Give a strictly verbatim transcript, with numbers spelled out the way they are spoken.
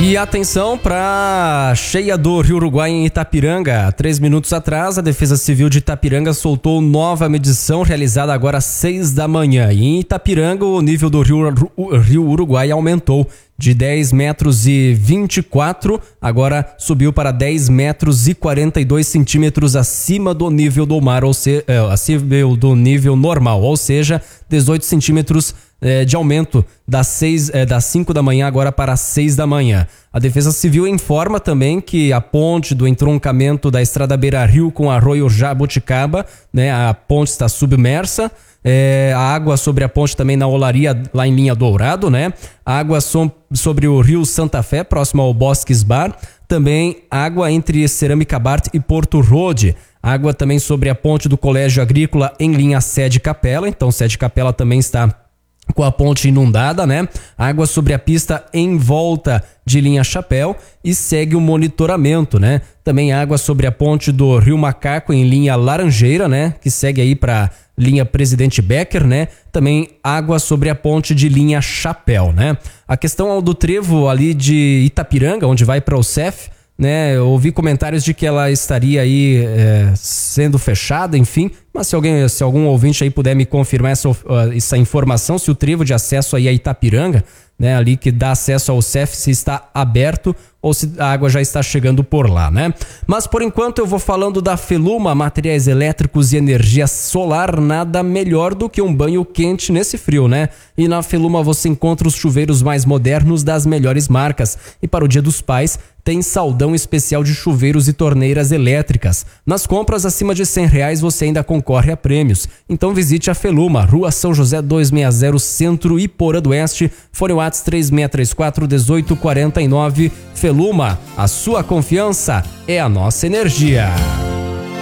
E atenção para a cheia do Rio Uruguai em Itapiranga. Três minutos atrás, a Defesa Civil de Itapiranga soltou nova medição realizada agora às seis da manhã. E em Itapiranga, o nível do Rio, Rio Uruguai aumentou de dez metros e vinte e quatro, agora subiu para dez metros e quarenta e dois centímetros acima do nível do mar, ou seja, é, acima do nível normal, ou seja, dezoito centímetros é, de aumento das, seis, é, das cinco da manhã agora para as seis da manhã. A Defesa Civil informa também que a ponte do entroncamento da Estrada Beira Rio com Arroio Jabuticaba, né, a ponte está submersa. É, a água sobre a ponte também na Olaria, lá em Linha Dourado, né? Água so, sobre o Rio Santa Fé, próximo ao Bosques Bar. Também água entre Cerâmica Bart e Porto Road. Água também sobre a ponte do Colégio Agrícola em linha Sede Capela. Então, Sede Capela também está com a ponte inundada, né? Água sobre a pista em volta de linha Chapéu e segue o monitoramento, né? Também água sobre a ponte do Rio Macaco em linha Laranjeira, né? Que segue aí para linha Presidente Becker, né? Também água sobre a ponte de linha Chapéu, né? A questão do trevo ali de Itapiranga, onde vai para o C E F, né? Eu ouvi comentários de que ela estaria aí é, sendo fechada, enfim, mas se alguém, se algum ouvinte aí puder me confirmar essa, essa informação, se o trevo de acesso aí a Itapiranga, né, ali que dá acesso ao C E F, se está aberto ou se a água já está chegando por lá, né? Mas por enquanto eu vou falando da Feluma, materiais elétricos e energia solar, nada melhor do que um banho quente nesse frio, né? E na Feluma você encontra os chuveiros mais modernos das melhores marcas. E para o Dia dos Pais tem saldão especial de chuveiros e torneiras elétricas. Nas compras acima de cem reais você ainda concorre a prêmios. Então visite a Feluma, Rua São José duzentos e sessenta, Centro, Iporã do Oeste, fone WhatsApp três seis três quatro, um oito quatro nove. Feluma, a sua confiança é a nossa energia.